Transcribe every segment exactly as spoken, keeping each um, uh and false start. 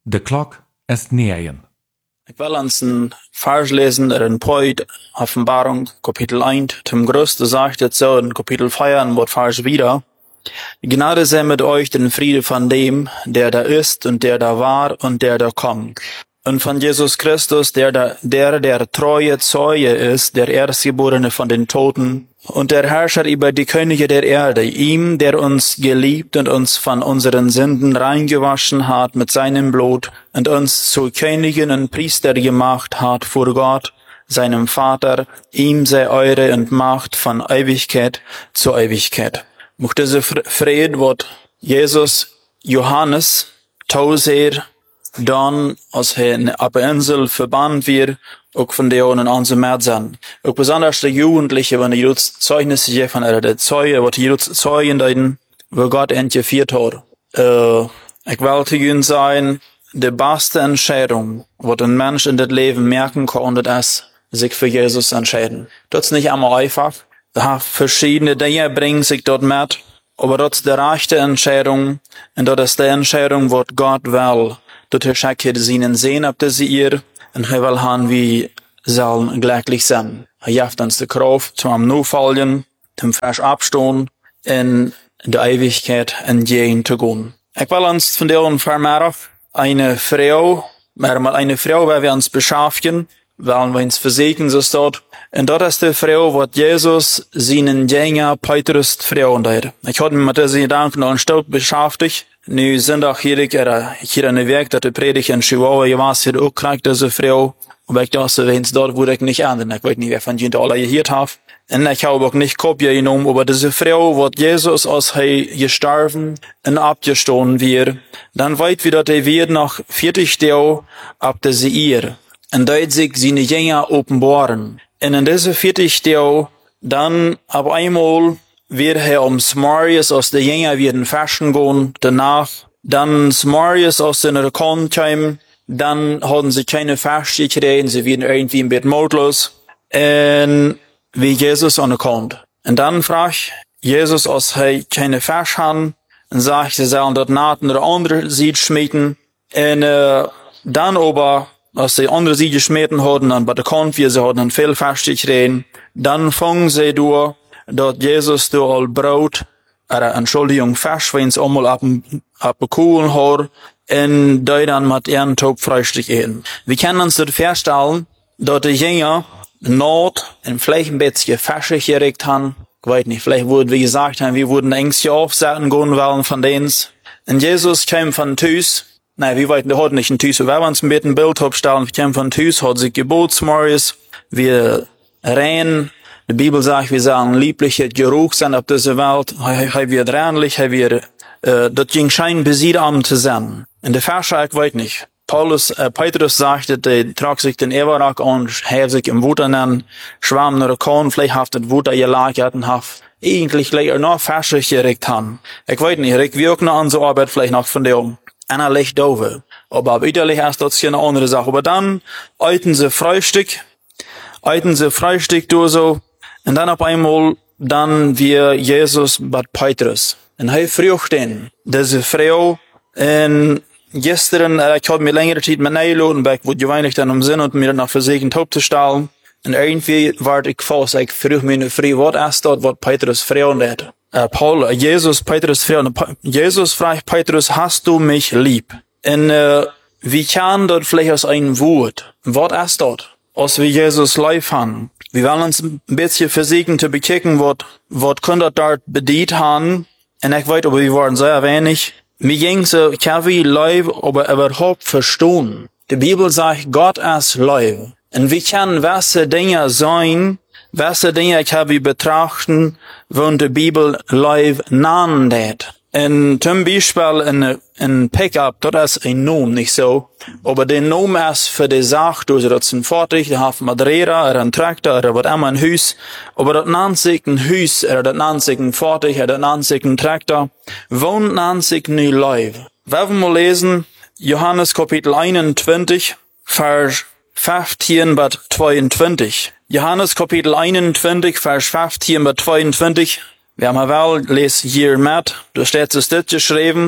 De klok est negen. Ik wil ons een vers lezen er in Poet, Offenbarung, Kapitel eins. Zum Größten sagt es so in Kapitel vier, in Wort Vers wieder. Die Gnade sei mit euch, den Friede von dem, der da ist und der da war und der da kommt. Und von Jesus Christus, der da, der, der treue Zeuge ist, der Erstgeborene von den Toten und der Herrscher über die Könige der Erde, ihm, der uns geliebt und uns von unseren Sünden reingewaschen hat mit seinem Blut und uns zu Königen und Priester gemacht hat vor Gott, seinem Vater, ihm sei Eure und Macht von Ewigkeit zu Ewigkeit. Mocht diese Friede, wat Jesus Johannes tauseer, dan als hij op de insel verbannt wird, ook van de en onze maat zijn. Ook besonders de Jugendlichen, wenn die Jüds Zeugnisse geben von der Zeuge, wat die Jüds Zeugen deuten, wo Gott entgeführt hat. Uh, ik wil te jullie sagen, de beste Entscheidung, wat ein Mensch in das Leben merken kann, das ist, sich für Jesus entscheiden. Das ist nicht einmal einfach. Da verschiedene Dinge bringen sich dort mit, aber das ist die rechte Entscheidung, und das ist die Entscheidung, was Gott will. Dort er schickt seinen Sehen ab das ihr, und er will haben, wie sollen glücklich sein. Er gibt uns die Kraft zum Nufallen, zum frisch abstehen, in die Ewigkeit entgegen zu gehen. Ich will uns von der vermehren, eine Frau, mehr mal eine Frau, weil wir uns beschäftigen, wollen wir uns versegnen, so steht. Und das ist die Frau, was Jesus seinen Jünger Petrus Frau hat. Ich hatte mich mit diesen Gedanken noch ein Stück beschäftigt. Nu sind auch hier, hier in der Weg, dass die Predigt in Chihuahua, ich weiß, hier auch kriegt diese Frau. Aber ich dachte, wenn es dort würde ich nicht ändern. Ich weiß nicht, wer von ihnen alle gehört hat. Und ich habe auch nicht Kopie genommen, aber diese Frau, was Jesus als er gestorben und abgestoßen wird, dann weit wieder, der wird nach vierzig Jahren ab der ihr. Und dort sich seine Jünger offenbaren. Und in diese vierzig Jahren, dann ab einmal wird er ums Marius aus der Jünger werden fasten gehen, danach, dann Marius aus den Rekon kommen, dann haben sie keine Faste gekriegt, sie werden irgendwie ein bisschen mutlos, und wie Jesus ankommt. Und dann fragt Jesus, als er keine Faste hat, und sagt, sie sollen dort Naten oder andere Sied schmieden, und äh, dann aber, als die andere Siege geschmeten haben, dann bei der Konfir, sie haben viel Faste gekriegt, dann fangen sie durch, dass Jesus durch all Brot, oder Entschuldigung, Fisch, wenn es einmal ab, ab Kuhlen hat, und die dann mit ihren Tag Frühstück essen. Wir können uns das vorstellen, dass die Jünger Not und vielleicht ein bisschen Fisch gekriegt haben. Ich weiß nicht, vielleicht wurde, wie gesagt haben, wir wurden ängstlich aufsetzen gehen wollen von denen. Und Jesus kam von Tüß. Nein, wir wollten heute nicht in Tüß. Wir wollen uns ein bisschen ein Bild aufstellen. Wir kamen von Tüß, hat sich Geburtsmorgens. Wir rennen. Die Bibel sagt, wir sollen liebliche Geruch sein auf dieser Welt. Er wird reinlich, er wird, äh, das ging schein besiedam zu sein. In der Vers, ich weiß nicht. Paulus, äh, Petrus sagte, der trug sich den Everach an, hat sich im Wutter nennen, schwamm nach der Korn, vielleicht hat das Wutter gelagert und hat eigentlich gleich noch Fische gekriegt haben. Ich weiß nicht, ich wirke noch an so Arbeit vielleicht noch von der einer Licht dove. Aber widerlich ist das hier eine andere Sache. Aber dann eiten sie Frühstück, eiten sie Frühstück durch so, und dann auf einmal, dann wir Jesus bei Petrus. Und er fragt ihn, diese Frau, und gestern, äh, ich habe mir längere Zeit mit einladen, weil ich wurde weinig dann um Sinn und mir nach versegnet aufzustellen. Und irgendwie war ich fast, ich frage mich früh, was ist das, was Petrus Frau hat? Äh, Paul, Jesus, Petrus Frau. Jesus fragt Petrus, hast du mich lieb? Und, äh, wie kann das vielleicht aus einem Wort? Was ist das? Als wir Jesus live haben. Wir wollen uns ein bisschen versuchen zu bekicken, was, was könnte dort bedient haben. Und ich weiß, aber wir waren sehr wenig. Mir ging so, ich habe wie live, aber überhaupt verstehen. Die Bibel sagt, Gott ist live. Und wir können welche Dinge sein, welche Dinge ich habe betrachten, wenn die Bibel live nannt. Und zum Beispiel in, in Pickup, das ist ein Nomen, nicht so. Aber der Nomen ist für die Sache, also das ist ein Fahrzeug, der hat Madeira, oder ein Traktor, oder was immer ein Haus. Aber das nennt sich ein Haus, oder das nennt sich ein Fahrzeug, oder das nennt sich ein Traktor. Wohnt nennt sich nu live. Wir wollen mal lesen, Johannes Kapitel einundzwanzig, Vers fünfzehn bis zweiundzwanzig. Johannes Kapitel einundzwanzig, Vers fünfzehn bis zweiundzwanzig. Wir haben wel, les hier mit, da steht es dit geschrieben,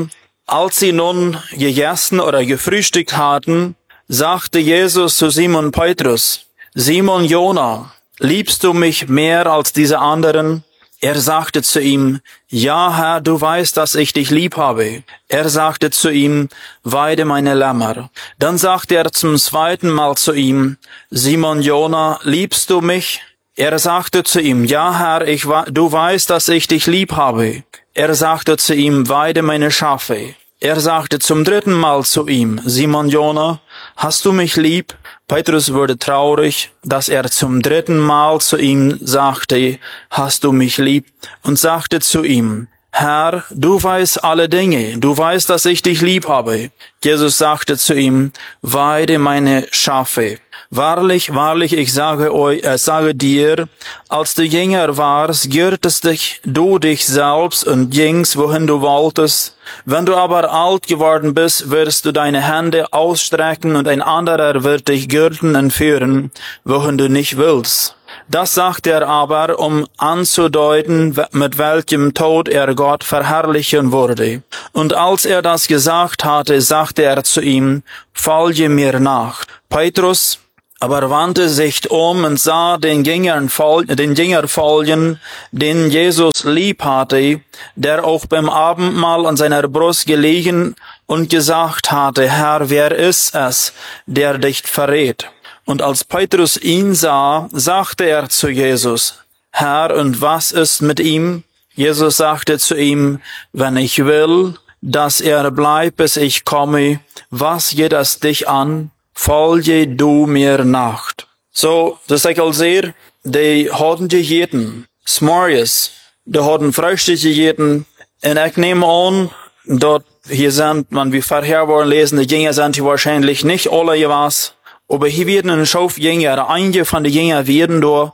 Als sie nun gegessen oder gefrühstückt hatten, sagte Jesus zu Simon Petrus, Simon Jona, liebst du mich mehr als diese anderen? Er sagte zu ihm, ja, Herr, du weißt, dass ich dich lieb habe. Er sagte zu ihm, weide meine Lämmer. Dann sagte er zum zweiten Mal zu ihm, Simon Jona, liebst du mich? Er sagte zu ihm, ja, Herr, ich, du weißt, dass ich dich lieb habe. Er sagte zu ihm, weide meine Schafe. Er sagte zum dritten Mal zu ihm, Simon Jona, hast du mich lieb? Petrus wurde traurig, dass er zum dritten Mal zu ihm sagte, hast du mich lieb? Und sagte zu ihm, Herr, du weißt alle Dinge, du weißt, dass ich dich lieb habe. Jesus sagte zu ihm, weide meine Schafe. Wahrlich, wahrlich, ich sage euch, äh, sage dir, als du jünger warst, gürtest dich du dich selbst und gingst, wohin du wolltest. Wenn du aber alt geworden bist, wirst du deine Hände ausstrecken und ein anderer wird dich gürten und führen, wohin du nicht willst. Das sagt er aber, um anzudeuten, mit welchem Tod er Gott verherrlichen würde. Und als er das gesagt hatte, sagte er zu ihm, folge mir nach. Petrus aber wandte sich um und sah den Jüngern den Jünger folgen, den Jesus lieb hatte, der auch beim Abendmahl an seiner Brust gelegen und gesagt hatte, Herr, wer ist es, der dich verrät? Und als Petrus ihn sah, sagte er zu Jesus, Herr, und was ist mit ihm? Jesus sagte zu ihm, wenn ich will, dass er bleibt, bis ich komme, was geht es dich an? Folge du mir nach. So, das ist also sehr, die hatten gegeten, Smorgas, die hatten Frühstück gegeten, und ich nehme an, dort, hier sind, man wie vorher wollen lesen, die Jünger sind hier wahrscheinlich nicht alle gewas, aber hier werden ein Schauf Jünger, einige von den Jünger werden da,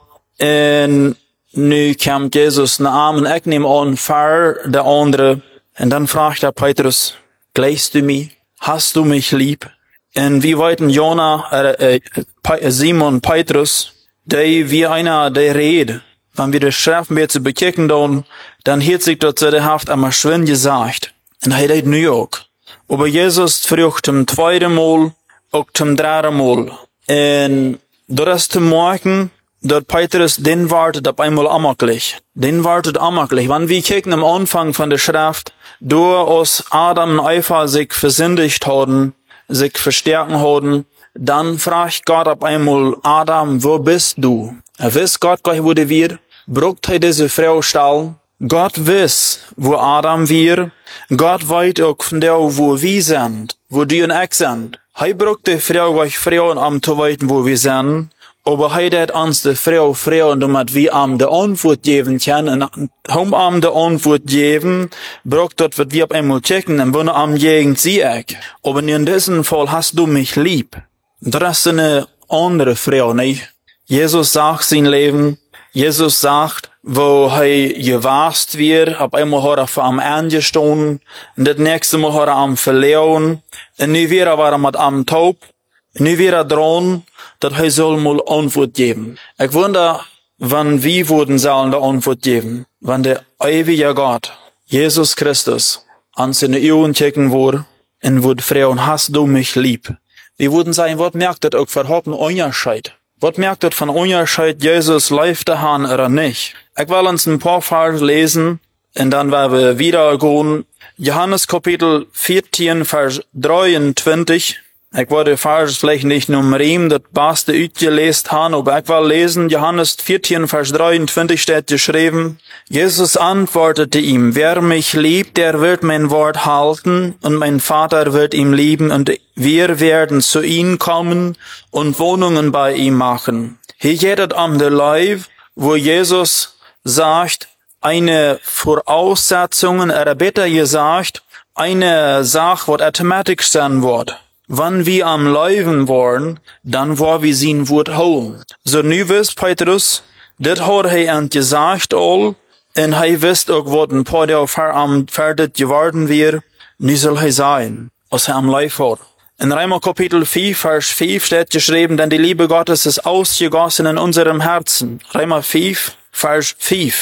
und nu kommt Jesus nach und ich nehme an, für der andere, und dann fragt er Petrus, gleichst du mich? Hast du mich lieb? Und wie weiten Jona, äh, äh, Simon Petrus, der wie einer, der redet, wenn wir das Schreiben wir zu bekicken, dann, dann hielt sich dort zu der Haft einmal schön gesagt. Und er redet New York. Aber Jesus fragt zum zweiten Mal, auch zum dritten Mal. Und dort ist zum Morgen, dort Petrus, den wartet auf einmal amaklich. Den wartet amaklich. Wenn wir kicken am Anfang von der Schrift, durch aus Adam und Eva sich versündigt haben, sich verstärken haben, dann fragt Gott ab einmal, Adam, wo bist du? Er weiß Gott gleich, wo der wir, brucht er diese Frau stall. Gott weiß, wo Adam wir. Gott weiß auch von der, wo wir sind, wo du und ich sind. Er brucht die Frau gleich Frauen am zu weiten, wo wir sind. Aber er hat uns die Frau Frauen, damit wir am die Antwort geben können. Und um am die Antwort geben, braucht dort, was wir auf einmal checken, und wenn am Gegend sie ich. Aber in diesem Fall hast du mich lieb. Das ist eine andere Frau, nicht? Jesus sagt sein Leben. Jesus sagt, wo er gewasst wird, auf einmal hat er vor am Ende gestanden, und das nächste Mal hat er am verloren, und nu wieder war er mit am taub, nu wieder dran, dass er soll mal Antwort geben. Ich wundere, wann wir würden sollen der Antwort geben, wenn der ewige Gott, Jesus Christus, an seine Augen checken würde, und würde fragen, hast du mich lieb? Wir würden sagen, was merkt das auch verhoppen Unterschied? Was merkt das von Unterschied, Jesus läuft daran oder nicht? Ich will uns ein paar Verse lesen, und dann werden wir wieder gehen. Johannes Kapitel vierzehn, Vers dreiundzwanzig. Ich wollte Vers vielleicht nicht nummerieren, das beste ausgelesen haben, aber ich will lesen, Johannes vierzehn, Vers dreiundzwanzig steht geschrieben, Jesus antwortete ihm, wer mich liebt, der wird mein Wort halten, und mein Vater wird ihn lieben, und wir werden zu ihm kommen und Wohnungen bei ihm machen. Hier geht es um den Leib, wo Jesus sagt, eine Voraussetzung, oder besser gesagt, eine Sache, was automatisch sein wird. Wenn wir am Leben waren, dann war wir sein Wort holen. So nu wisst Petrus, das hat er ihm gesagt all, und er wisst auch, was ein paar Jahre am fertig geworden wird, nu soll er sein, als er am Leben war. In Römer Kapitel vier, Vers fünf steht geschrieben, denn die Liebe Gottes ist ausgegossen in unserem Herzen. Römer vier, Vers fünf.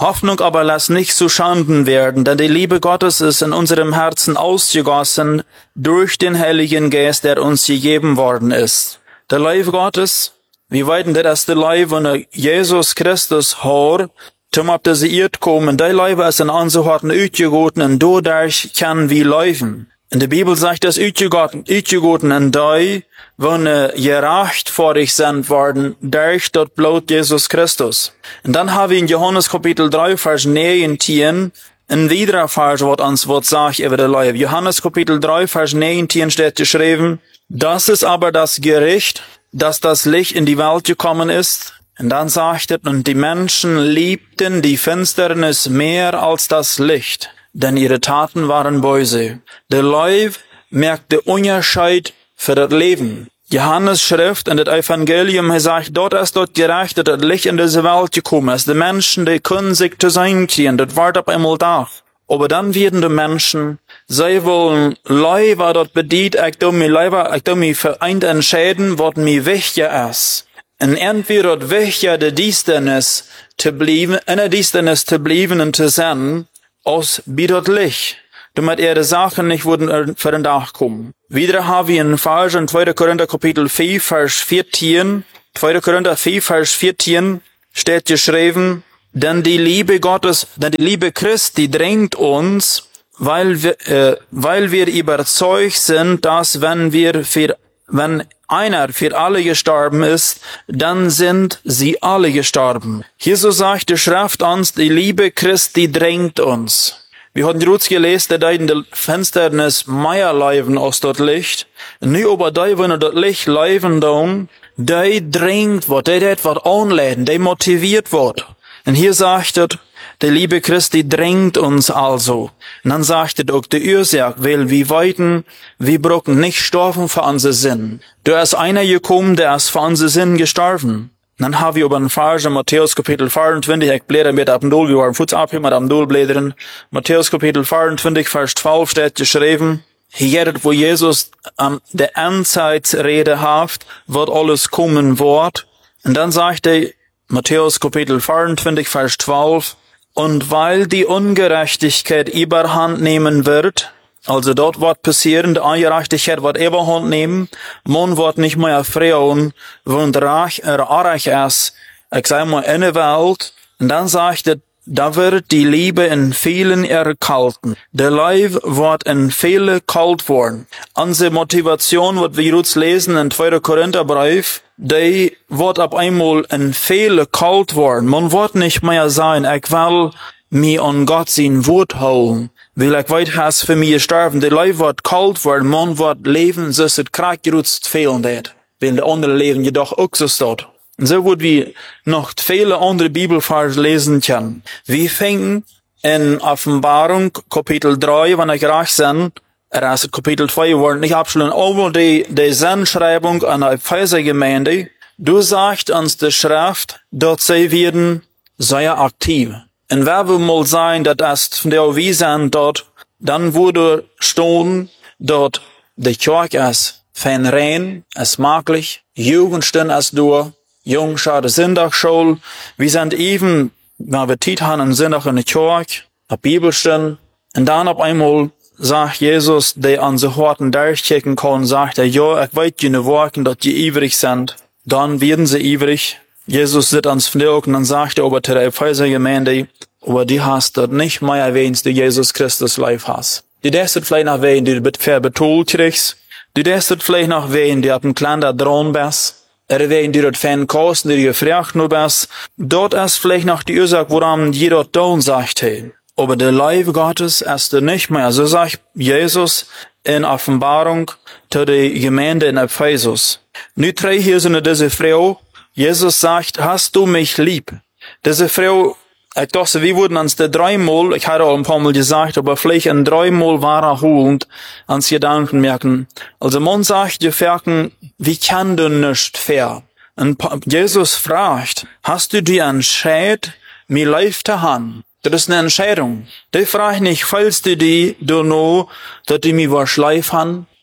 Hoffnung aber lass nicht zu Schanden werden, denn die Liebe Gottes ist in unserem Herzen ausgegossen durch den Heiligen Geist, der uns gegeben worden ist. Der Leib Gottes, wir weten, dat is de Leib van Jesus Christus har, zum op deze eerd komen. Die Leib ist in onze harten uitgegoten en doordat kan we leven. In de Bibel sagt das uitgegoten, uitgegoten en die, wanneer gerechtvaardig sind worden durch das Blut Jesus Christus. Und dann haben wir in Johannes Kapitel drei, Vers neunzehn, ein weiterer Vers, was uns was sagt über die Leib. Johannes Kapitel drei, Vers neunzehn steht geschrieben, das ist aber das Gericht, dass das Licht in die Welt gekommen ist. Und dann sagt es, und die Menschen liebten die Finsternis mehr als das Licht, denn ihre Taten waren böse. Der Leib merkt den Unterschied für das Leben. Johannes Schrift in das Evangelium sagt, dort ist dort gerecht, dass das Licht in diese Welt gekommen ist. Die Menschen, die können sich zu sein kriegen, das war auf einmal da. Aber dann werden die Menschen, sie wollen Leiber dort bedient, ich tu mir Leiber, ich tu mir vereint entscheiden, was mir wichtiger ist. Und entweder dort wichtiger die Dienstnis zu bleiben, in der Dienstnis zu bleiben und zu sein, als wie dort Licht. Damit ihre Sachen nicht wurden für den Tag kommen. Wieder haben wir einen Vers in zweiter Korinther Kapitel vier, Vers vierzehn. zweiter Korinther vier, Vers vierzehn steht geschrieben, denn die Liebe Gottes, denn die Liebe Christi drängt uns, weil wir, äh, weil wir überzeugt sind, dass wenn wir für, wenn einer für alle gestorben ist, dann sind sie alle gestorben. Hier so sagt die Schrift uns, die Liebe Christi drängt uns. Wir hatten gerade gelesen, dass in der Finsternis mehr Leben aus dort Licht. Nu aber die, wenn dort Licht leben tun, die drängt wird, die das wird anladen, die motiviert wird. Und hier sagt es, die Liebe Christi drängt uns also. Und dann sagt es auch die Ursache, weil wir weiten, wir brauchen nicht sterben für unsere Sinn. Da ist einer gekommen, der ist für unsere Sinn gestorben. Dann haben wir über den Vers in Matthäus Kapitel vierundzwanzig, ich blätter mit ab dem Dol, wir waren Fuß ab, mit ab dem Dol blättern. Matthäus Kapitel vierundzwanzig, Vers zwölf steht geschrieben, hier, wo Jesus am um, der Endzeitsrede haft, wird alles kommen wird. Und dann sagt er, Matthäus Kapitel vierundzwanzig, Vers zwölf, und weil die Ungerechtigkeit überhand nehmen wird, also dort wird passieren, die Ungerechtigkeit wird überhand nehmen, man wird nicht mehr freuen, wenn reich er reich ist, ich sag mal, in der Welt, und dann sagt er, da wird die Liebe in vielen erkalten. Der Leib wird in viele kalt worden. Unsere Motivation, was wir jetzt lesen in zweiter Korintherbrief, die wird ab einmal in viele kalt worden. Man wird nicht mehr sein, ich will mir an Gott sein Wort holen. Weil ich weiß, has für mich gestorben. Der Leib wird kalt worden, man wird leben, so ist es krank gerutzt fehlen dort. Weil die anderen leben jedoch auch so dort. Und so wird wir noch viele andere Bibelverse lesen können. Wir fangen in Offenbarung Kapitel drei, wenn ich recht bin, er ist Kapitel zwei, wollen nicht abschließen, aber die, die Sendschreibung an der Epheser-Gemeinde, du sagst uns die Schrift, dort sie werden sehr aktiv. Und wer will mal sein, dass das von der wir sind dort, dann würde stehen, dort die Kirche ist fein rein, ist maglich, Jugendstern ist durch, Jungschade Sindachschule. Wir sind eben, wenn wir Zeit haben, im Sindag in der Kirche, eine Bibelstern. Und dann auf einmal sagt Jesus, der an so Horten durchchecken kann, sagt er, ja, ich weiß die Worte, dass die ewig sind. Dann werden sie ewig. Jesus sitzt ans Flug und dann sagt er, aber zu der Epheser-Gemeinde, aber die hast dort nicht mehr erwähnt, die Jesus Christus live hast. Die destet vielleicht noch wen, die du verbetont kriegst. Die destet vielleicht noch wen, die auf einem kleinen Drohnen bist. Er wein die dort fan kosten, die gefragt nur bist. Dort ist vielleicht noch die Ursache, woran jeder tun sagt, hey. Aber der Leib Gottes ist er nicht mehr. So sagt Jesus in Offenbarung zu der Gemeinde in Ephesus. Nu drei hier sind diese Frau. Jesus sagt, hast du mich lieb? Diese Frau, ich dachte, wir wurden uns der dreimal, ich hatte auch ein paar Mal gesagt, aber vielleicht ein dreimal war erholend ans Gedanken merken. Also man sagt, die Ferken, wie kann du nicht fair? Und Jesus fragt, hast du die Entscheid, mir live zu haben? Das ist eine Entscheidung. Die fragt nicht, falls du die, du know, dass die mir was live haben?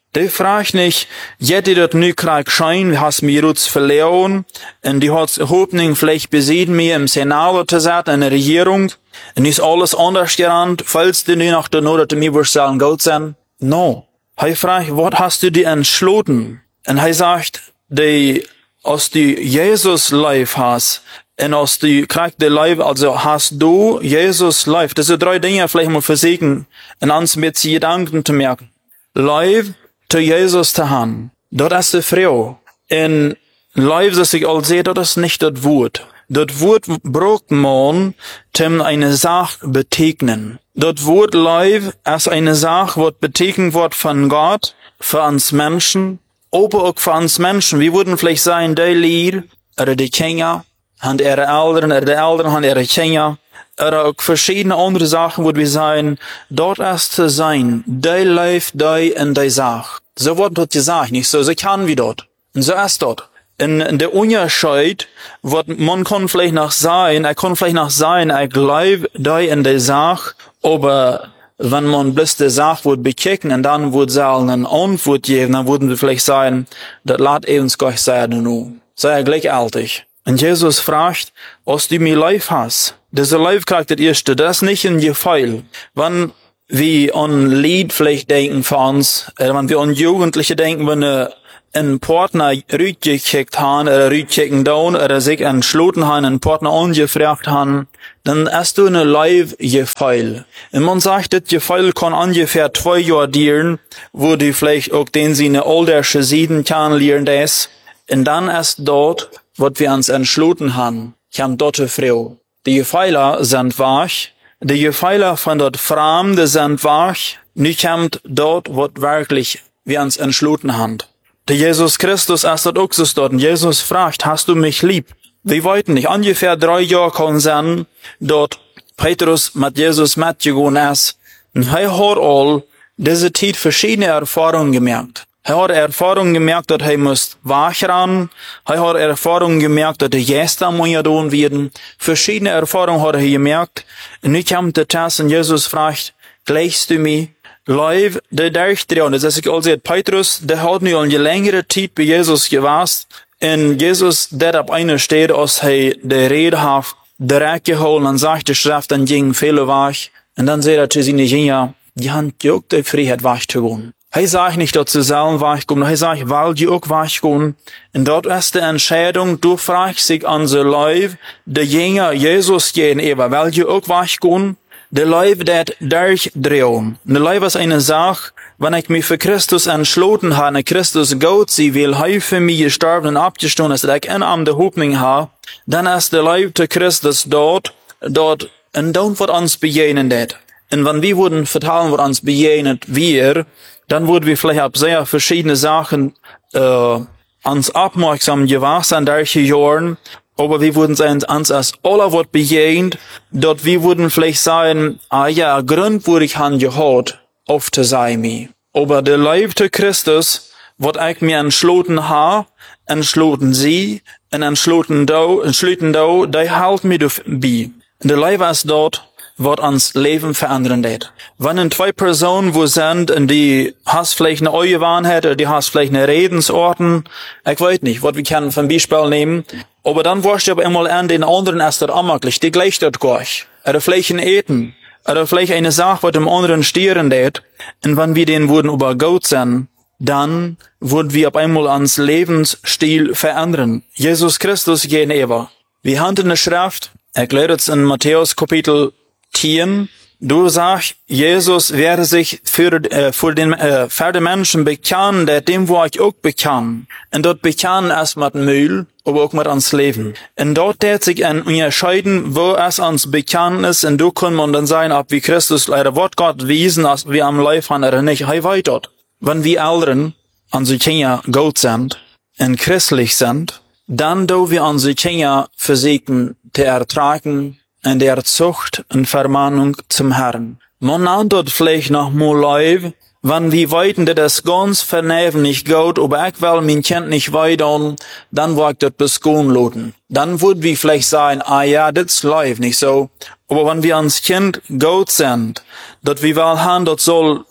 Die fragt nicht, jette dat nu krijg schein, wie hast mir jetzt verloren, und die hat Hoffnung, vielleicht besiegen mir im Senat zu sein, in der Regierung, und ist alles anders gerannt, falls du nu nach der Not, dass du mir wirst sagen, Gott sein. No. Er fragt, was hast du dir entschlossen? Und er sagt, die, als du Jesus live hast, und als du kriegst die live, also hast du Jesus live. Das sind drei Dinge, vielleicht mal versuchen, in uns mit sie Gedanken zu merken. Live, zu Jesus zu haben. Das ist die Frau. In live, das ich all sehe, das ist nicht das Wort. Das Wort braucht man, um eine Sache betegnen. Das Wort live ist eine Sache, was betegnet wird von Gott, für uns Menschen, aber auch für uns Menschen. Wir würden vielleicht sagen, die Lied, oder die Kinder, haben ihre Eltern, oder die Eltern haben ihre Kinder, oder auch verschiedene andere Sachen, wo wir sagen, dort ist zu sein, die live, die in die Sache. So wird dort gesagt, nicht so, so kann wie dort. Und so ist dort. In, in der Unterschied, was man kann vielleicht noch sein, er kann vielleicht noch sein, er glaubt da in der Sache, aber wenn man bloß die Sache wird bekicken und dann wird sagen, eine Antwort geben, dann würden wir vielleicht sagen, das lässt uns Gott sein, nun. Sei gleichaltig. Und Jesus fragt, was du mir live hast. Diese Live kriegt das erste, das ist nicht ein Gefeil. Wenn wir an Lied vielleicht denken für uns, oder wenn wir an Jugendliche denken, wenn eine ein Partner rütgekickt haben, oder rütgekicken down, oder sich entschlossen haben, einen Partner angefragt haben, dann hast du eine Live-Gefeil. Und man sagt, das Gefeil kann ungefähr zwei Jahre dauern, wo du vielleicht auch den sie eine altersche Sieden kennenlernen das. Und dann erst dort, was wir uns entschlossen haben, kam dort eine Frau. Die Gefeiler sind wach, die Gefeiler von dort Fremde sind wach, nicht kommt dort, was wirklich wir uns entschlossen haben. Der Jesus Christus ist dort auch so dort. Und Jesus fragt, hast du mich lieb? Wir wollten nicht. Ungefähr drei Jahre kann sein, dort Petrus mit Jesus mitgegangen ist. Und er hat all diese Zeit verschiedene Erfahrungen gemerkt. Er hat Erfahrungen gemerkt, dass er muss wach ran. Er hat Erfahrungen gemerkt, dass die Gäste muss tun werden. Verschiedene Erfahrungen hat er gemerkt. Und nun kommt der Tag und Jesus fragt, gleichst du mir? Live, der durchdrehen. Das heißt, ich also, Petrus, der hat nu eine längere Zeit bei Jesus gewasst. Und Jesus, der ab einer steht, als er die Rede hat, direkt geholt und sagt, die Schrift, dann gingen viele wach. Und dann sagt er zu seinen Jüngern, die haben auch die Freiheit wach zu gehen. Er sagt nicht, dass sie selber wach gehen, er sagt, weil die auch wach gehen. Und dort ist die Entscheidung, du fragst sich an so Live, die Jünger Jesus gegenüber, weil die auch wach gehen. Der Leib, der durchdrehen. Der Leib ist eine Sache, wenn ich mich für Christus entschlossen habe, Christus Gott sie will, er für mich gestorben und abgestorben ist, dass ich in am der Hoffnung habe, dann ist der Leib zu Christus dort, dort, und dort wird uns begegnen det. Und wenn wir würden vertellen, was uns begegnet wir, dann würden wir vielleicht auf sehr verschiedene Sachen, äh, uns aufmerksam gewachsen an solche Jahren, aber wir würden sagen, uns als aller wird begegnet, dort wir würden vielleicht sagen, ah ja, Grund würde ich han gehört, auf zu sein mir. Aber der Leib zu Christus, wird ich mir entschlossen ha, entschlossen sie, und entschlossen do, entschlossen do, die halt mir bei. Der Leib ist dort, wird uns Leben verändern det. Wenn in zwei Personen wo sind, und die hast vielleicht eine neue Wahrheit, oder die hast vielleicht eine Redensorten, ich weiß nicht, was wir können vom Beispiel nehmen, aber dann wirst du aber immer an den anderen erst dort anmöglich, die gleich dort gleich. Oder vielleicht ein Eten, oder vielleicht eine Sache, was dem anderen stieren det, und wenn wir den würden über Gott sein, dann würden wir auf einmal uns Lebensstil verändern. Jesus Christus gegenüber. Wir haben in der Schrift, erklärt es in Matthäus Kapitel zehn, du sagst, Jesus werde sich für, äh, für den, äh, für den Menschen bekennen, der dem wo ich auch bekann. Und dort bekennen es mit Müll, aber auch mit ans Leben. Und dort wird sich ein unterscheiden, wo es uns bekannt ist, und du kann man dann sein, ob wie Christus leider Wort Gott wiesen, als wir am Leib haben oder nicht. Hey, weit dort. Wenn wir Eltern, unsere Kinder Gott sind, und christlich sind, dann do wir unsere Kinder versuchen, zu ertragen, in der Zucht und Vermahnung zum Herrn. Man nennt dort vielleicht noch mal Leib, wenn wir weiten, dass das ganz vernehmen nicht geht, aber ich will mein Kind nicht weiter, dann will ich dort bis gehen lassen. Dann würden wir vielleicht sagen, ah ja, das ist Leib, nicht so. Aber wenn wir ans Kind Gott sind, dass wir will haben, das soll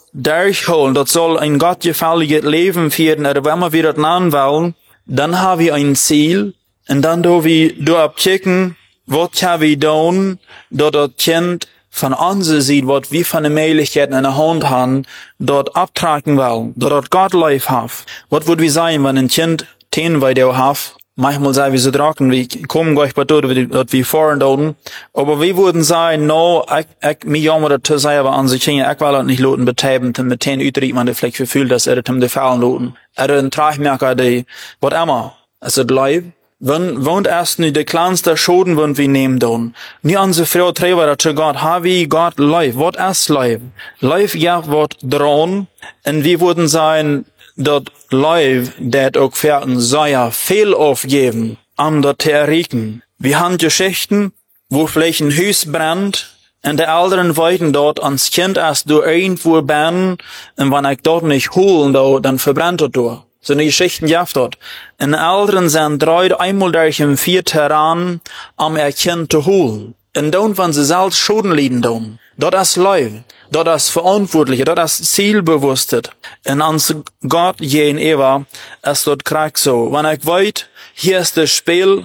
durchholen, das soll ein gottgefälliges Leben führen, oder wenn wir wieder nahen wollen, dann haben wir ein Ziel, und dann do wir do abchecken, was kann wir tun, dass das Kind von uns sieht, was wir von den Möglichkeiten in der Hand haben, dort abtragen wollen, dort Gott live hat. Was würde wir sagen, wenn ein Kind ten bei dir hat? Manchmal sagen wir so drachen, wie kommen gleich bei dort, dass wir fahren dort. Aber wir würden sagen, no, ich, ich, mir jammer dazu sagen, aber an sich Kinder, ich will das nicht loten betreiben, mit ten Utrecht, man vielleicht verfühlt, dass er dem Gefallen loten. Er ein Tragmerker, die, was immer. Es ist live. Wenn, wohnt erst nicht die kleinste Schoden, wenn wir nehmen dann. Nie unsere Frau treiber zu Gott, habe Gott live. Was ist live? Live, ja, was dran. Und wir würden sagen, dat live, dat auch werden sehr viel aufgeben, um das zu erreichen. Wir haben Geschichten, wo vielleicht ein Haus brennt, und die Eltern weiten dort ans Kind erst durch irgendwo brennen, und wenn ich dort nicht holen, da, dann verbrennt es dort. So eine Geschichten jaft dort. Und die Eltern sind drei einmal durch im vierten Terran, um ihr Kind zu holen. Und dann, wenn sie selbst Schulden leiden, dann. Das ist live. Das ist verantwortlich, das ist zielbewusst. Und ans Gott gegenüber ist das krieg so. Wenn ich weiß, hier ist das Spiel,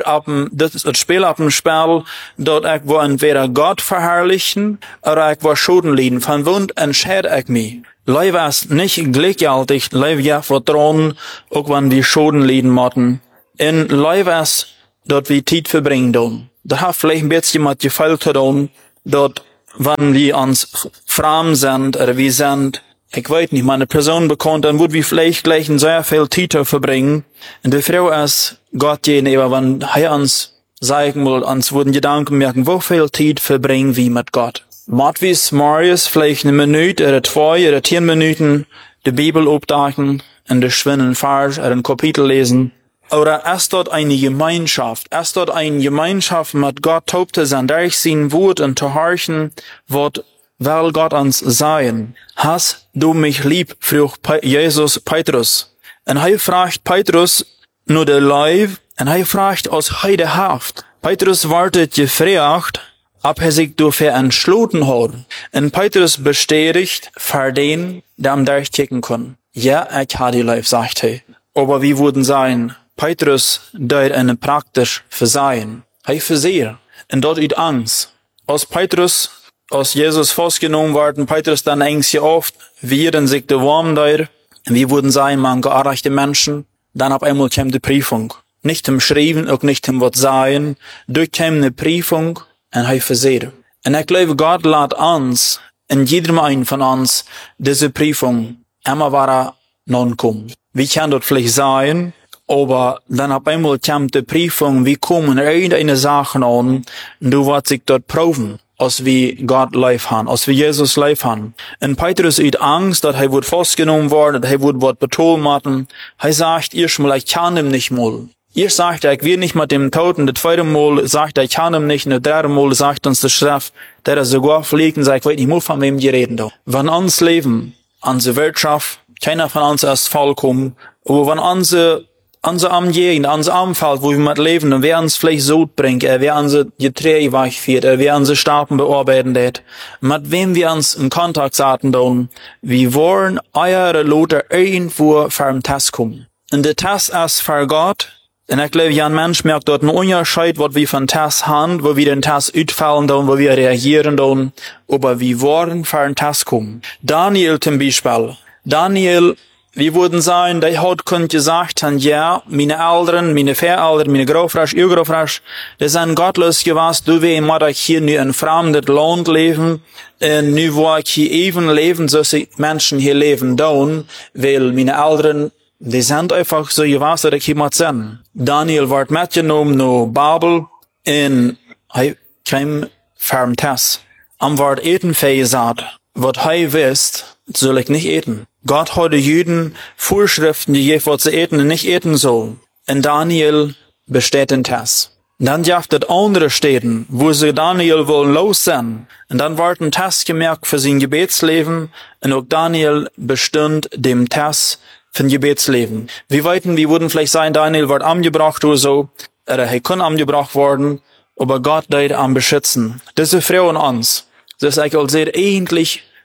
das ist das Spiel auf dem Spiel, dort ich will entweder Gott verherrlichen, oder ich will Schulden leiden. Von wund entscheide ich mich. Leib ist nicht gleichgültig, leib ja vertrauen, auch wenn wir Schulden leiden müssen. Und leib ist, dort wir Zeit verbringen tun. Da hat vielleicht ein bisschen mit Gefall zu tun, dort wenn wir uns fremd sind, oder wir sind, ich weiß nicht, meine Person bekommt, dann würden wir vielleicht gleich ein sehr viel Zeit verbringen. Und die Frau ist Gott gegenüber, wenn er uns sagen will, uns würden Gedanken merken, wo viel Zeit verbringen wir mit Gott. Matvis, Marius, vielleicht eine Minute, oder zwei, oder zehn Minuten, die Bibel aufdachen, und die schwinnen Vers, oder ein Kapitel lesen. Oder ist dort eine Gemeinschaft? Ist dort eine Gemeinschaft mit Gott taub zu sein, durch sein Wort und zu horchen, was will Gott uns sagen? Hast du mich lieb? Fragt Jesus Petrus. Und er fragt Petrus nur der Leib, und er fragt aus heide Haft. Petrus wartet gefragt, ob er sich dafür entschlossen hat. Und Petrus bestätigt für den, der am durchkicken kann. Ja, ich habe die Leib, sagt er. Aber wie würden sein? Petrus deed eine praktisch versehen. Hij verzeer. En dat uit Angst. Als Petrus, als Jesus festgenommen worden, Petrus dann Angst oft, wir sich de warm deed, en wir würden sein, man gearbeitete Menschen, dann auf einmal kam die Prüfung. Nicht im Schreiben, auch nicht im Wort sein, durch kam eine Prüfung, en hij verzeer. En ich glaube, Gott lädt uns, in jedem einen von uns, diese Prüfung, immer war non kommen. Wie kann das vielleicht sein? Aber dann auf einmal kam die Prüfung, wie kommen irgendeine Sachen an, und du wirst sich dort prüfen, als wie Gott live haben, als wie Jesus live haben. Und Petrus hat Angst, dass er wird festgenommen worden, dass er wird was betont machen. Er sagt erstmal, ich kann ihm nicht mal. Erst sagt er, ich will nicht mit dem Toten, das zweite Mal sagt er, ich kann ihm nicht, und das dritte Mal sagt uns der Schrift, der er sogar fliegt und sagt, ich weiß nicht mehr, von wem die reden da. Wenn uns leben, unsere Wirtschaft, keiner von uns ist vollkommen, aber wenn unsere Unser am Gegend, unser Umfeld, wo wir mit leben, und wer uns vielleicht so bringt, er wer unsere Getreide wegführt, er wer unsere Staaten bearbeiten wird, mit wem wir uns in Kontakt setzen tun, wir wollen eure Leute irgendwo für den Test kommen. Und der Test ist für Gott, und ich glaube, ja, ein Mensch merkt dort einen Unterschied, was wir von Test haben, wo wir den Test ausfallen tun, wo wir reagieren tun, aber wir wollen für den Test kommen. Daniel zum Beispiel. Daniel, wir würden sagen, der hat könnt gesagt haben, ja, meine Eltern, meine Vereltern, meine Großvater, ihr Großvater, die sind gottlos gewesen, du weh, muss ich hier in ein fremdes Land leben, und nu wo ich hier eben leben, so sie Menschen hier leben tun, weil meine Eltern, die sind einfach so gewesen, dass ich hier mal sind. Daniel wird mitgenommen nach Babel, und er kam für den Test. Am Wort eten gesagt, was er wisst, soll ich nicht eten. Gott hat den Juden Vorschriften, die je was sie eten und nicht eten soll. In Daniel besteht ein Test. Dann jaft es andere Städten, wo sie Daniel wollen los sind. Und dann wird ein Test gemerkt für sein Gebetsleben. Und auch Daniel bestimmt dem Test für ein Gebetsleben. Wir weiten, wir würden vielleicht sagen, Daniel wird angebracht oder so. Oder er kann angebracht worden. Aber Gott wird am beschützen. Diese Frau und uns. Das ist eigentlich sehr ähnlich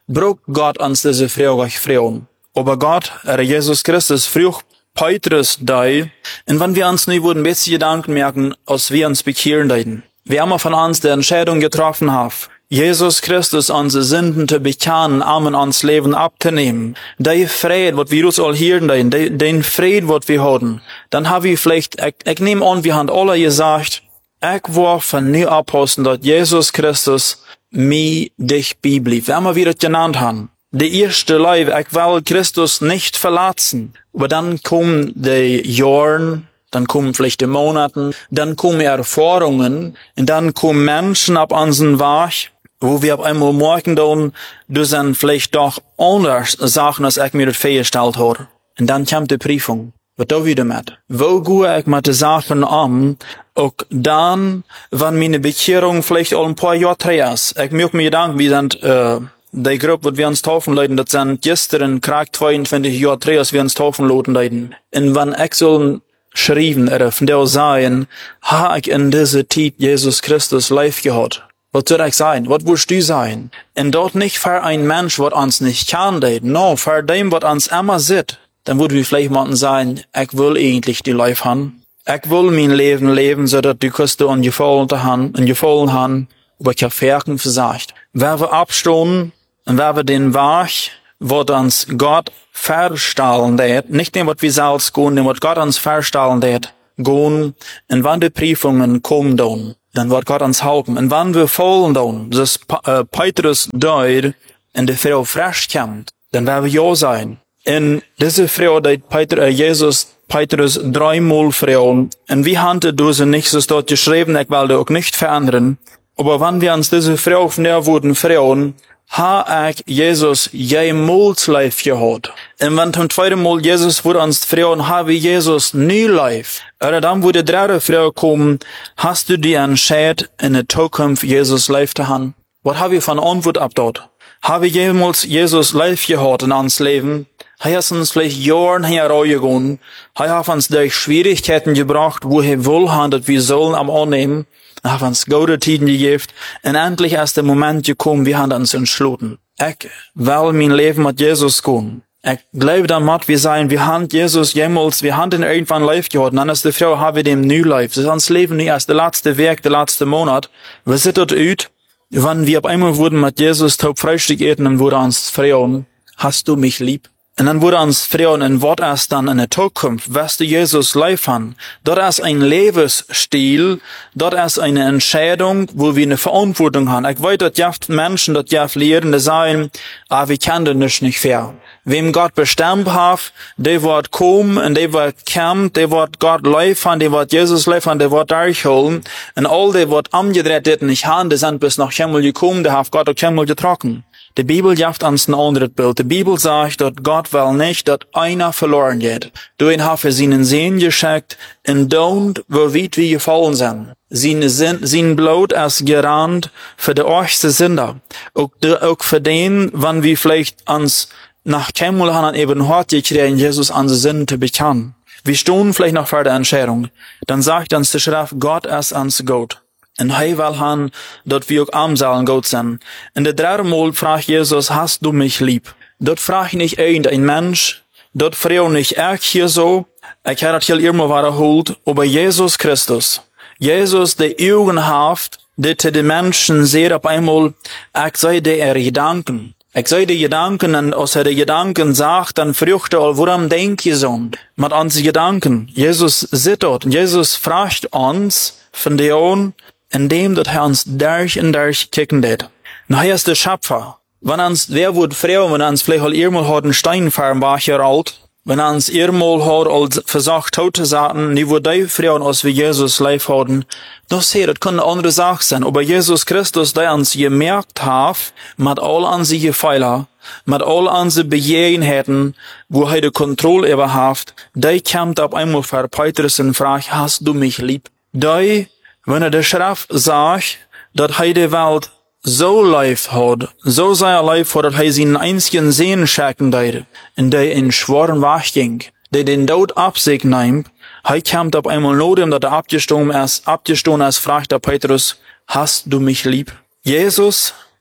braucht Gott uns diese Frage fragen. Aber Gott, er Jesus Christus, früh Petrus da, und wenn wir uns nicht würden, ein bisschen Gedanken merken, als wir uns bekehren würden. Wir haben von uns die Entscheidung getroffen haben, Jesus Christus unsere Sünden zu bekennen, um uns Leben abzunehmen. Der Fried, was wir uns all hier den, den Fried, was wir haben. Dann haben wir vielleicht, ich, ich nehme an, wir haben alle gesagt, ich war von nie abhosten, dass Jesus Christus mir dich blieb. Wenn wir wieder genannt haben. Die erste Leib, ich will Christus nicht verlassen. Aber dann kommen die Jahren, dann kommen vielleicht die Monaten, dann kommen Erfahrungen, und dann kommen Menschen ab unseren Weg, wo wir ab einmal merken, dann, du sind vielleicht doch anders Sachen, als ich mir das vorgestellt habe. Und dann kommt die Prüfung. Was tue ich damit? Wo gehe ich mit den Sachen um? Auch dann, wenn meine Bekehrung vielleicht auch ein paar Jahre her ist. Ich möchte mir Gedanken, wie sind, äh, die Gruppe, die wir uns taufen leiden, das sind gestern, krank zweiundzwanzig Jahre her, als wir uns taufen leiden. Und wenn ich so schreiben, oder von der sagen, ha ich in dieser Zeit Jesus Christus live gehabt. Was soll ich sein? Was willst du sein? Und dort nicht für ein Mensch, was uns nicht kann, no, für dem, was uns immer sieht. Dann würde wir vielleicht mal sagen, ich will eigentlich die Life haben. Ich will mein Leben leben, so dass die Küste und gefallen haben, und gefallen haben, aber ich habe Ferken versagt. Wer wir abstehen, und wer wir den Weg, was uns Gott verstellen wird, nicht dem, was wir selbst gehen, dem, was Gott uns verstellen wird, gehen, und wenn die Prüfungen kommen dann, dann wird Gott uns helfen. Und wenn wir fallen dann, dass äh, Petrus dort, und die Frau frisch kommt, dann werden wir ja sein. Und diese Frau, die Peter, äh, Jesus, Petrus dreimal fragen, und wie handelt du sie nicht, so dort geschrieben, ich will auch nicht verändern. Aber wenn wir uns diese Frau näher wurden fragen, ha ich Jesus jemals live gehört. Und wenn zum zweiten Mal Jesus wurde uns fragen, habe Jesus nie live. Oder dann wurde die dritte Frage kommen, hast du die entschieden, in der Zukunft Jesus live zu haben? Was habe ich von Antwort ab dort? Habe ich jemals Jesus live gehört in uns Leben? Er hat uns vielleicht Jahren hergegangen. Er hat uns durch Schwierigkeiten gebracht, wo er wohl handelt, wir sollen am annehmen. Er hat uns gute Tiden gegeben. Und endlich ist der Moment gekommen, wir haben uns entschlossen. Ich will mein Leben mit Jesus gehen. Ich glaube damit, wir sagen, wir haben Jesus jemals, wir haben ihn irgendwann live gehört. Und dann ist die Frau, haben wir dem New Life. Das ist uns Leben nicht erst der letzte Weg, der letzte Monat. Wir sieht dort aus, wenn wir auf einmal wurden mit Jesus taub Frühstück eten, dann wurde uns fragen, hast du mich lieb? Und dann wurde uns fragen, in was erst dann in der Zukunft, wirst du Jesus live haben? Dort ist ein Lebensstil, dort ist eine Entscheidung, wo wir eine Verantwortung haben. Ich weiß, dass ja Menschen, dass ja Lehrende sagen, ah, wir kennen das nicht fair. Wem Gott bestimmt hat, der wird kommen, und der wird kommen, der wird Gott live haben, der wird Jesus live haben, der wird durchholen. Und all die wird umgedreht, die nicht haben, die sind bis nach Himmel gekommen, die hat Gott auch Himmel getroffen. Die Bibel gibt uns ein anderes Bild. Die Bibel sagt, dass Gott will nicht, dass einer verloren geht. Du ihn hat für seinen Sehen geschickt, und don't, wo weit wir gefallen sind. Sein, sein Blut ist gerannt für die ersten Sünder. Auch, auch für den, wenn wir vielleicht uns nach Himmel haben, eben heute gekriegt, Jesus unsere Sünden zu bekennen. Wir stehen vielleicht noch vor der Entscheidung. Dann sagt uns die Schrift, Gott ist uns Gott. Und er will haben, dass wir auch arm sollen Gott sind. Und der dritte Mal fragt Jesus, hast du mich lieb? Dort fragt nicht irgendein Mensch, dort fragt nicht ich hier so, ich habe das hier immer wiederholt, aber Jesus Christus. Jesus, der Augen hat, der die Menschen sieht auf einmal, ich sei der Gedanken. Ich sei die Gedanken, und als er die Gedanken sagt, dann fragt er, woran denkt ihr so? Mit unseren Gedanken. Jesus sitzt dort, und Jesus fragt uns von der Ohren, indem dat er uns durch und durch kicken det. Und er ist der Schöpfer. Wenn uns, wer wird fragen, wenn uns vielleicht all irgendwann hat einen Stein fahren, war hier alt, wenn uns irgendwann hat als versagt tote Sachen, die wird die fragen, als wir Jesus live hatten, das hier, das kann eine andere Sache sein. Aber Jesus Christus, der uns gemerkt hat, mit all unsere Fehler, mit all unsere Begebenheiten, wo er die Kontrolle über hat, der kommt auf einmal für Petrus und fragt, hast du mich lieb? Der, wenn er der Schrift sagt, dass er die Welt so live hat, so sehr live hat, dass er seinen einzigen Sehen schenken würde, in der in schweren Weg ging, der den Tod ab sich nimmt, er kommt auf einmal nur, dass er abgestoßen ist, abgestoßen ist, fragt der Petrus, hast du mich lieb? Jesus,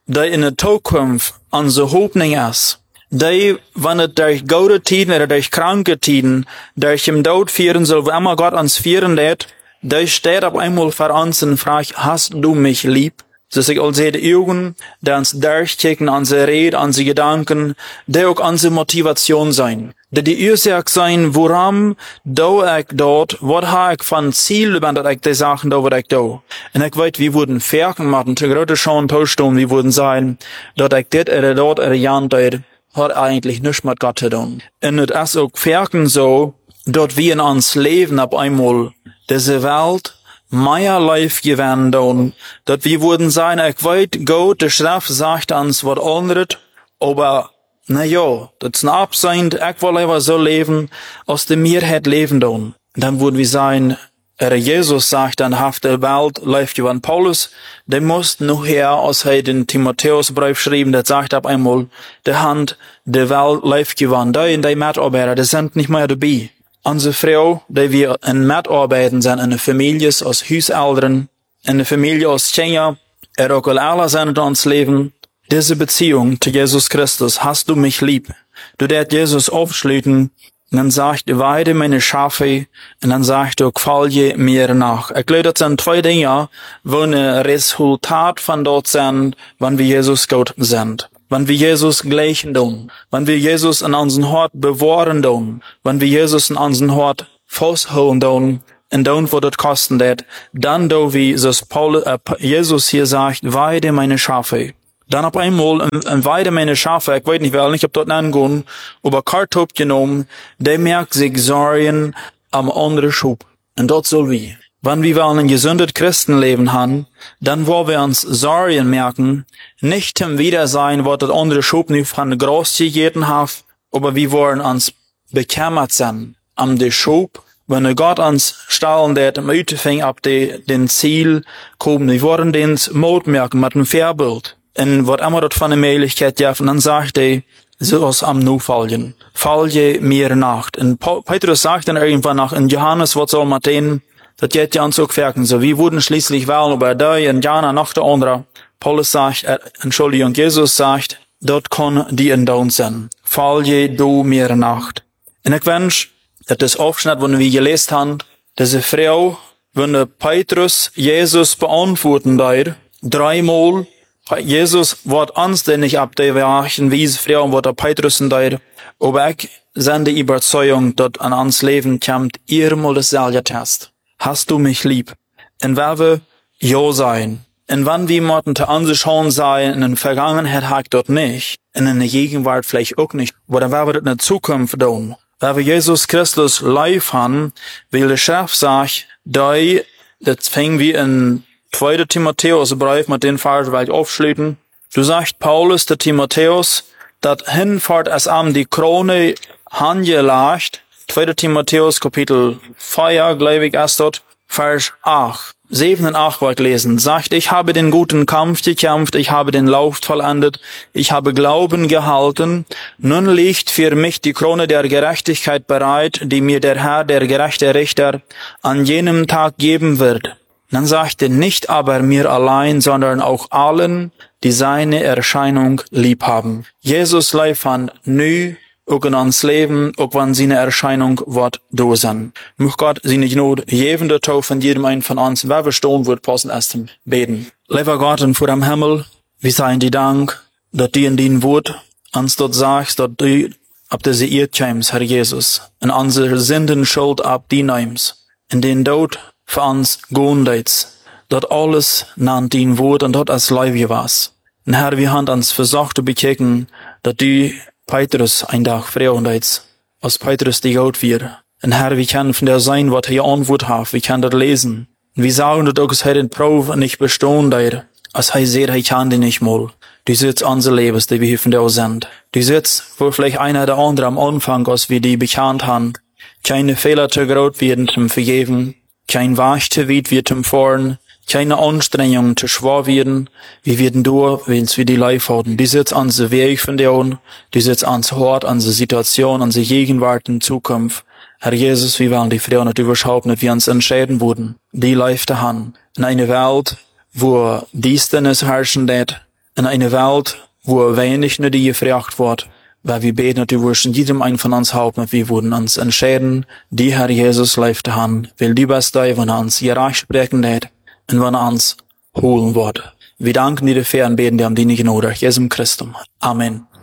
die in der Zukunft unsere Hoffnung ist. Die, wenn es durch gute Tiden oder durch kranke Tiden, durch den Tod führen soll, wo immer Gott uns führen lässt, die steht auf einmal für uns und fragt, hast du mich lieb? Das ist also die Augen, die uns durchchecken, unsere Rede, unsere Gedanken, die auch unsere Motivation sein. Die die Ursache sein, woran do ich dort, was habe ich von Ziel, wenn ich die Sachen da, was ich da. Und ich weiß, wir würden Ferken machen, zu große schon Tauschstunden, wir würden sagen, dass ich das oder dort oder jan dort, hat eigentlich nichts mit Gott zu tun. Und es ist auch Ferken so, dass wir in uns leben ab einmal, diese Welt, mehr Life gewähren tun, dass wir würden sagen, ich weiß, Gott, die Schrift sagt uns was anderes, aber, na ja, das ist ein Absein, ich will einfach so leben, aus dem Mehrheit leben tun. Dann würden wir sagen, er Jesus sagt dann, haft der Welt läuft geworden. Paulus, der muss nachher, als er den Timotheusbrief schrieben, der sagt ab einmal, der Hand, der Welt läuft geworden. Die und die Mitarbeiter, die sind nicht mehr dabei. Unsere Frau, die wir in Mitarbeiten sind, in der Familie aus Hauseltern, in der Familie aus Kenia, er auch alle sind in uns Leben. Diese Beziehung zu Jesus Christus, hast du mich lieb? Du der Jesus aufschließen, und dann sagt er, weide meine Schafe, und dann sagt er, gefalje mir nach. Ich glaube, das sind zwei Dinge, wo ein Resultat von dort sind, wenn wir Jesus Gott sind. Wenn wir Jesus gleichen tun, wenn wir Jesus in unseren Hort bewahren tun, wenn wir Jesus in unseren Hort festhalten tun, und tun, wo das kosten wird, dann do wie so Paul, äh, Jesus hier sagt, weide meine Schafe. Dann auf einmal, ein, ein weide meine Schafe, ich weiß nicht, wer nicht, ob dort angehen, aber Kartop genommen, der merkt sich Sorgen am anderen Schub. Und dort soll wie. Wenn wir wollen ein gesundes Christenleben haben, dann wollen wir uns Sorgen merken, nicht im Wiedersein, was das andere Schub nicht von großzügigen hat, aber wir wollen uns bekümmert sein, am den Schub, wenn Gott uns stahlen wird, im Utefing ab de, den Ziel kommen, wir wollen den Mut merken, mit dem Vorbild. Und was immer dort von der Möglichkeit ja, dann sagt er, so aus am Nu fallen. Falje mir nach. Und Petrus sagt dann irgendwann nach, in Johannes, was soll man denen, das geht ja uns auch wirken. So, wir wurden schließlich wählen, aber da in Jana noch der andere. Paulus sagt, äh, Entschuldigung, Jesus sagt, dort kann die in down sein. Falje du mir nach. Und ich wünsch, dass das Aufschnitt, wo wir gelesen haben, diese Frau, wenn Petrus Jesus beantworten da, dreimal, Jesus wird uns denn nicht ab der Wachen, wie es Frau wird der Petrus in da, aber ich sind die Überzeugung, dass an uns Leben kommt, ihr mal das selbe Test. Hast du mich lieb? Und wer wir ja sein? Und wann wir mochten zu uns schon sein, in der Vergangenheit hat dort nicht, und in der Gegenwart vielleicht auch nicht, oder wer wir das in der Zukunft tun? Wer wir Jesus Christus live haben, weil der Chef sagt, die, das fängt wie in zweiter Timotheusbrief mit den Vers, weil ich aufschließen. Du sagst Paulus, der Timotheus, dat hinfahrt es am die Krone hangelagt, zweiter Timotheus, Kapitel vier, glaube ich, erst dort, Vers acht. sieben und acht wollt lesen. Sagt, ich habe den guten Kampf gekämpft, ich habe den Lauf vollendet, ich habe Glauben gehalten. Nun liegt für mich die Krone der Gerechtigkeit bereit, die mir der Herr, der gerechte Richter, an jenem Tag geben wird. Dann sagte nicht aber mir allein, sondern auch allen, die seine Erscheinung lieb haben. Jesus leif an nu, auch in uns Leben, auch wenn seine Erscheinung wird da sein. Möch Gott seine Gnade jedem der Tau von jedem einen von uns, wer wir stehen wird, passen erst zum Beten. Lieber Gott und vor dem Himmel, wir seien dir Dank, dass du in dein Wort uns dort sagst, dass du ab diese Irrtums, Herr Jesus, in unsere Sünden Schuld ab die nimmst, in den Tod für uns gehen deits, dort alles nannt dein Wort und dort als Leib was. Und Herr, wir haben uns versucht zu bekennen, dass du Petrus ein Tag fragen deits, als Petrus die Gott wir. Und Herr, wir können von der sein, was er Antwort hat, wir können das lesen. Und wir sagen, dass auch er den Probe nicht bestehen deir, als er sieht, er kann die nicht mal. Du sitzt unser Lebens, die wir hier von der sind. Du sitzt, wo vielleicht einer oder andere am Anfang, als wir die bekannt haben, keine Fehler zu groß werden zum Vergeben, kein Wasch zu weit wird zum Fahren, keine Anstrengung zu schwer werden, wir werden durch, wenn wir die Life halten. Die sitzt an der Weg von der, die sitzt ans Hort, an der Situation, an der Gegenwart in Zukunft. Herr Jesus, wir wollen die Frau nicht überschauen, dass wir uns entscheiden würden, die Life zu haben. In einer Welt, wo Distanz herrschen wird, in einer Welt, wo wenig nur die gefragt wird, weil wir beten, dass du wirst in jedem einen von uns helfen, wir würden uns entscheiden, die Herr Jesus lebt haben, will die Beste, wenn er uns hier reich sprechen hat, und wenn er uns holen wird. Wir danken dir dafür und beten dir um die nicht in Oder, Jesus Christus. Amen.